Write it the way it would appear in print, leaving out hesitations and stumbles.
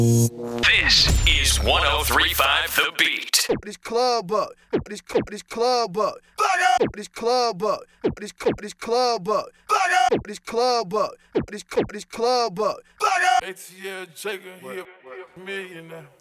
This is 103.5 The Beat. This club up. This club up. This club up. This club up. This club up. This club up. ATL Jacob, he a millionaire.